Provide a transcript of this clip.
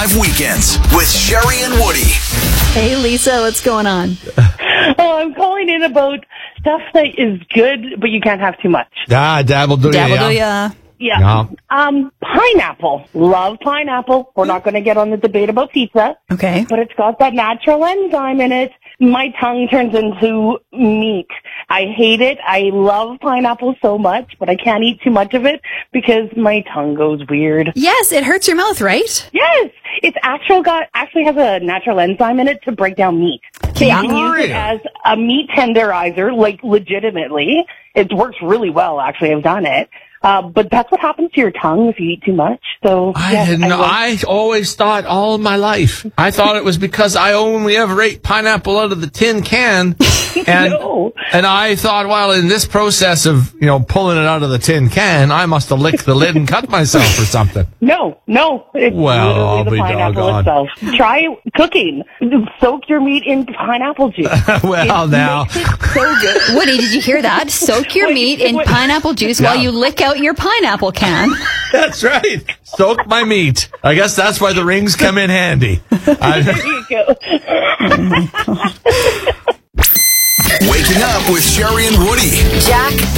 95 Weekends with Sherry and Woody. Hey, Lisa, what's going on? Oh, I'm calling in about stuff that is good, but you can't have too much. Dabble do Dabble ya. do ya. Yeah. Pineapple. Love pineapple. We're not going to get on the debate about pizza. Okay. But it's got that natural enzyme in it. My tongue turns into meat. I hate it. I love pineapple so much, but I can't eat too much of it because my tongue goes weird. Yes, it hurts your mouth, right? Yes, it's actually has a natural enzyme in it to break down meat. So you can use it as a meat tenderizer, like legitimately. It works really well, actually. I've done it. But that's what happens to your tongue if you eat too much. So I didn't know. I always thought all of my life. I thought it was because I only ever ate pineapple out of the tin can. And, No. and I thought, well, in this process of, pulling it out of the tin can, I must have licked the lid and cut myself or something. No. It's Well, I'll literally be the pineapple doggone. itself. Try cooking. Soak your meat in pineapple juice. Well, now. Makes it so good. Woody, did you hear that? Soak your meat in pineapple juice while you lick out your pineapple can. That's right. Soak my meat. I guess that's why the rings come in handy. There you go. Waking up with Sherry and Woody. Jack